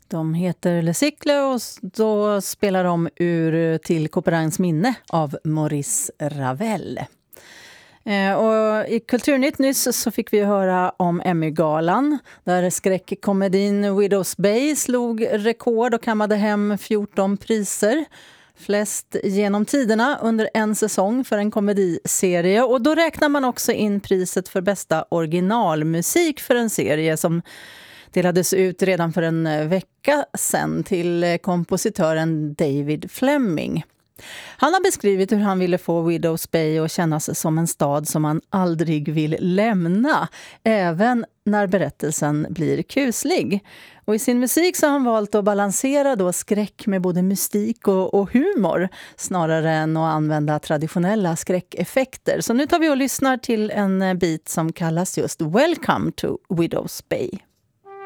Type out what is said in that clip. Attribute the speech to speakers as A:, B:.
A: De heter Le Cycle och då spelar de ur Till Couperins minne av Maurice Ravel. Och i Kulturnytt nyss så fick vi höra om Emmy-galan där skräckkomedin Widow's Bay slog rekord och kammade hem 14 priser. Flest genom tiderna under en säsong för en komediserie. Och då räknar man också in priset för bästa originalmusik för en serie som delades ut redan för en vecka sedan till kompositören David Fleming. Han har beskrivit hur han ville få Widow's Bay att kännas som en stad som man aldrig vill lämna, även när berättelsen blir kuslig. Och i sin musik så har han valt att balansera då skräck med både mystik och humor, snarare än att använda traditionella skräckeffekter. Så nu tar vi och lyssnar till en bit som kallas just Welcome to Widow's Bay.